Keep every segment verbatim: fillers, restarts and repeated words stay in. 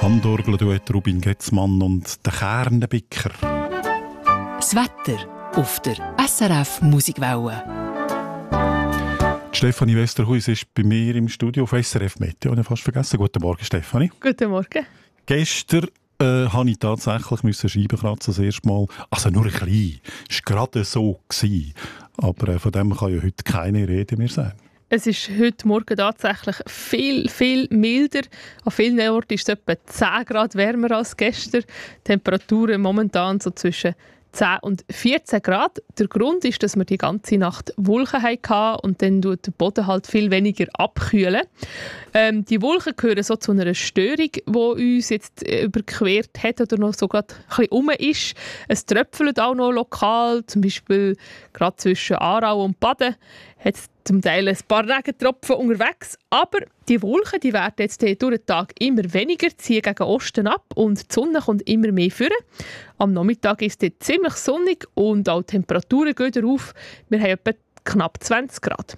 Handorgel-Duett Rubin Getzmann und der Kernenbicker. Das Wetter auf der S R F Musikwelle. Stefanie Westerhuis ist bei mir im Studio auf S R F Meteo. Ich habe fast vergessen. Guten Morgen, Stefanie. Guten Morgen. Gestern äh, habe ich tatsächlich müssen Scheiben kratzen, das erste Mal. Also nur ein bisschen. Es war gerade so gewesen. Aber äh, von dem kann ja heute keine Rede mehr sein. Es ist heute Morgen tatsächlich viel, viel milder. An vielen Orten ist es etwa zehn Grad wärmer als gestern. Die Temperaturen momentan so zwischen zehn und vierzehn Grad. Der Grund ist, dass wir die ganze Nacht Wolken hatten und dann tut der Boden halt viel weniger abkühlen. Ähm, die Wolken gehören so zu einer Störung, die uns jetzt überquert hat oder noch so gerade ein bisschen rum ist. Es tröpfelt auch noch lokal, zum Beispiel gerade zwischen Aarau und Baden hat es zum Teil ein paar Regentropfen unterwegs, aber die Wolken die werden jetzt durch den Tag immer weniger, ziehen gegen Osten ab und die Sonne kommt immer mehr vor. Am Nachmittag ist es ziemlich sonnig und auch die Temperaturen gehen auf. Wir haben etwa knapp zwanzig Grad.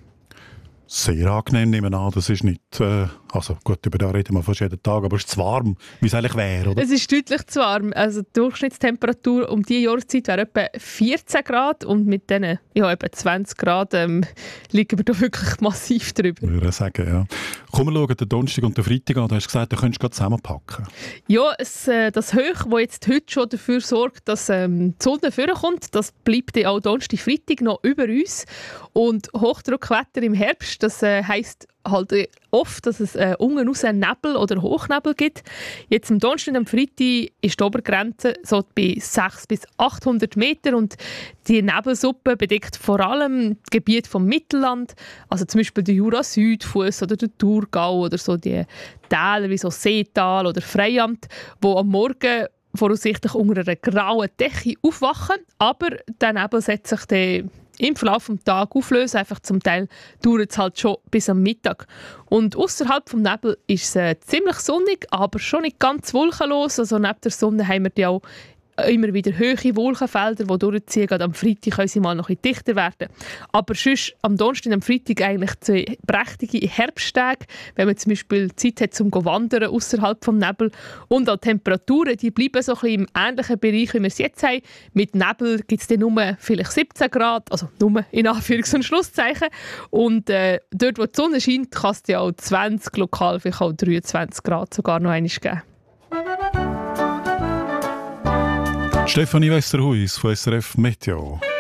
Sehr angenehm, nehmen wir an. Das ist nicht, äh, also gut, über da reden wir fast jeden Tag, aber es ist zu warm, wie es eigentlich wäre, oder? Es ist deutlich zu warm. Also die Durchschnittstemperatur um diese Jahreszeit wäre etwa vierzehn Grad und mit diesen ja, etwa zwanzig Grad ähm, liegen wir da wirklich massiv drüber. Ich würde sagen, ja. Komm, wir schauen den Donnerstag und den Freitag an. Du hast gesagt, du könntest gerade zusammenpacken. Ja, es, äh, das Hoch, das jetzt heute schon dafür sorgt, dass ähm, die Sonne vorkommt, das bleibt auch Donnerstag, Freitag noch über uns. Und Hochdruckwetter im Herbst, das äh, heisst halt oft, dass es äh, unten raus Nebel oder Hochnebel gibt. Jetzt am Donnerstag und am Freitag ist die Obergrenze so bei sechshundert bis achthundert Meter und die Nebelsuppe bedeckt vor allem das Gebiet vom Mittelland, also zum Beispiel der Jura-Südfuss oder der Thurgau oder so die Täler wie so Seetal oder Freiamt, wo am Morgen voraussichtlich unter einer grauen Decke aufwachen, aber der Nebel setzt sich dann im Verlauf des Tages auflösen. Einfach zum Teil dauert es halt schon bis am Mittag. Und außerhalb des Nebels ist es äh, ziemlich sonnig, aber schon nicht ganz wolkenlos. Also neben der Sonne haben wir die auch immer wieder hohe Wolkenfelder, die durchziehen. Gerade am Freitag können sie mal noch ein bisschen dichter werden. Aber sonst am Donnerstag und am Freitag eigentlich zwei prächtige Herbsttage, wenn man zum Beispiel Zeit hat zum Wandern außerhalb des Nebel. Und auch die Temperaturen, die bleiben so ein bisschen im ähnlichen Bereich, wie wir es jetzt haben. Mit Nebel gibt es dann nur vielleicht siebzehn Grad, also nur in Anführungs- und Schlusszeichen. Und äh, dort, wo die Sonne scheint, kann es ja auch zwanzig, lokal vielleicht auch dreiundzwanzig Grad sogar noch einmal geben. Stefanie Westerhuis von S R F Meteo.